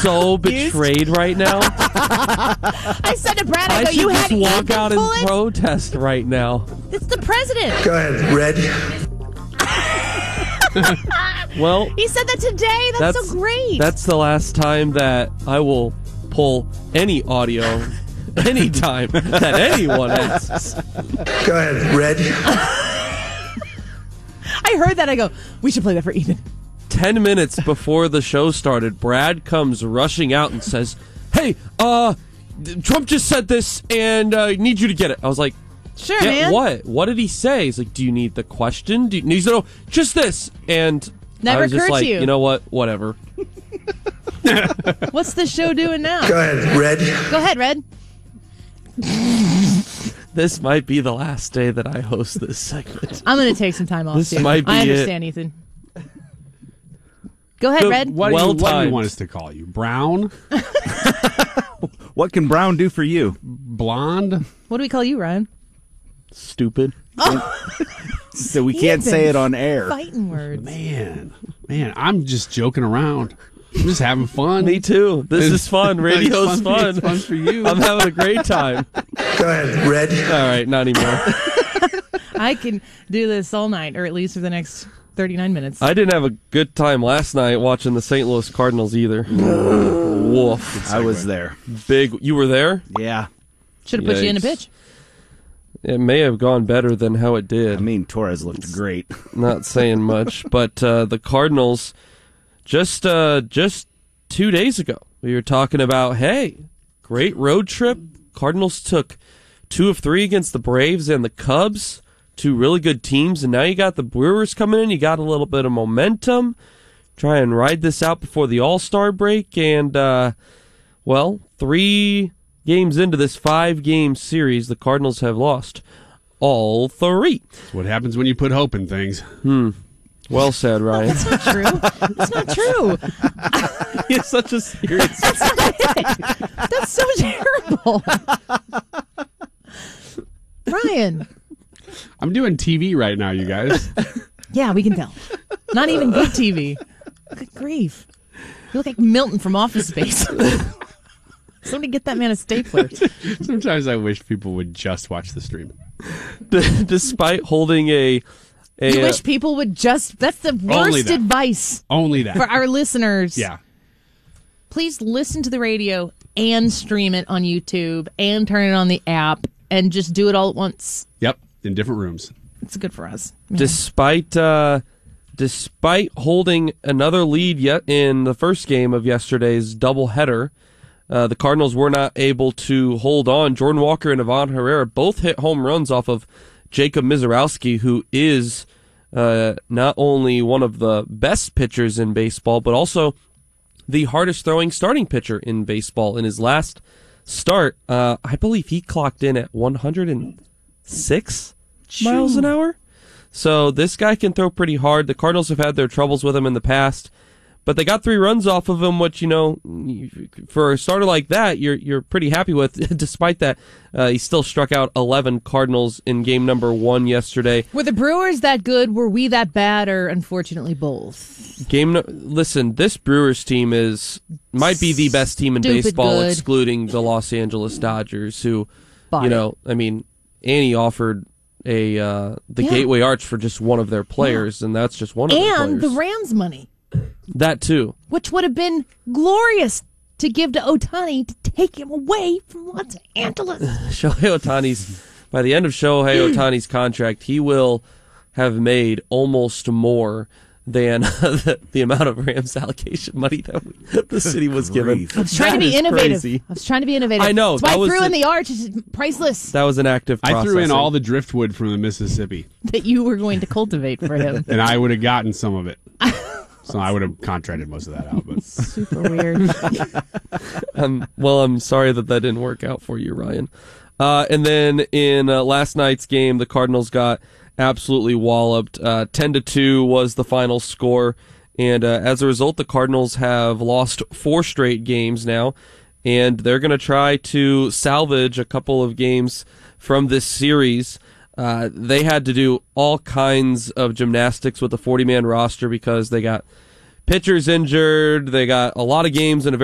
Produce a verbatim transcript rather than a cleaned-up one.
so betrayed right now. I said to Brad, I, I go, should you just had walk Ethan out and pull it? protest right now. It's the president. Go ahead, Red. Well, He said that today. That's, that's so great. That's the last time that I will pull any audio anytime that anyone asks. Go ahead, Red. I heard that. I go, we should play that for Ethan. Ten minutes before the show started, Brad comes rushing out and says, "Hey, uh, Trump just said this, and uh, I need you to get it." I was like, Sure, yeah, man. what? What did he say? He's like, "Do you need the question?" Do you, he said, "No, just this." And Never I was just occurred like, to you. you know what? Whatever. What's the show doing now? Go ahead, Red. Go ahead, Red. This might be the last day that I host this segment. I'm going to take some time off, This too. might be I understand, Ethan. Go ahead, Good- Red. What, Well do you, what do you timed. want us to call you? Brown? What can Brown do for you? Blonde? What do we call you, Ryan? Stupid. So we can't Ethan. say it on air. Fighting words. Man, man, I'm just joking around. I'm just having fun. Me too. This is fun. Radio's It's fun. It's fun for you. I'm having a great time. Go ahead, Red. All right, not anymore. I can do this all night, or at least for the next thirty-nine minutes. I didn't have a good time last night watching the Saint Louis Cardinals either. Woof. I was there. Big. You were there? Yeah. Should have put you in a Yikes. pitch. It may have gone better than how it did. I mean, Torres looked great. Not saying much, but uh, the Cardinals just uh, just two days ago we were talking about, hey, great road trip. Cardinals took two of three against the Braves and the Cubs, two really good teams, and now you got the Brewers coming in. You got a little bit of momentum. Try and ride this out before the All-Star break, and uh, well, three games into this five-game series, the Cardinals have lost all three. That's what happens when you put hope in things. Well said, Ryan. That's not true. That's not true. He's such a serious. That's not it. That's so terrible. Ryan. I'm doing T V right now, you guys. Yeah, we can tell. Not even good T V. Good grief. You look like Milton from Office Space. Somebody get that man a stapler. Sometimes I wish people would just watch the stream. Despite holding a, a You uh, wish people would just... That's the Only worst that. advice Only that. for our listeners. Yeah. Please listen to the radio and stream it on YouTube and turn it on the app and just do it all at once. Yep. In different rooms. It's good for us. Yeah. despite uh, despite holding another lead yet in the first game of yesterday's doubleheader, uh, the Cardinals were not able to hold on. Jordan Walker and Ivan Herrera both hit home runs off of Jacob Mizorowski, who is uh, not only one of the best pitchers in baseball, but also the hardest throwing starting pitcher in baseball. In his last start, uh, I believe he clocked in at one hundred six miles an hour. So this guy can throw pretty hard. The Cardinals have had their troubles with him in the past, but they got three runs off of him, which, you know, for a starter like that, you're you're pretty happy with. Despite that, uh, he still struck out eleven Cardinals in game number one yesterday. Were the Brewers that good? Were we that bad? Or unfortunately both? Game. No- Listen, this Brewers team is might be the best team in Stupid baseball, good. excluding the Los Angeles Dodgers, who, Bought you it. know, I mean, Annie offered a uh, the Yeah. Gateway Arch for just one of their players, and that's just one of their And the players. Rams money, That too. which would have been glorious to give to Ohtani to take him away from Los Angeles. Shohei Ohtani's by the end of Shohei Ohtani's contract, he will have made almost more than the, the amount of Rams allocation money that we, the city was given. grief. I was trying to That be is innovative. crazy. I was trying to be innovative. I know, That's why that I was threw in the- the arch. It's priceless That was an active I process. threw in all the driftwood from the Mississippi, that you were going to cultivate for him. and I would have gotten some of it. So I would have contracted most of that out. But Super weird. Um, well, I'm sorry that that didn't work out for you, Ryan. Uh, and then in uh, last night's game, the Cardinals got absolutely walloped. Uh, ten to two was the final score. And uh, as a result, the Cardinals have lost four straight games now. And they're going to try to salvage a couple of games from this series. Uh, they had to do all kinds of gymnastics with the forty-man roster because they got pitchers injured. They got a lot of games in a very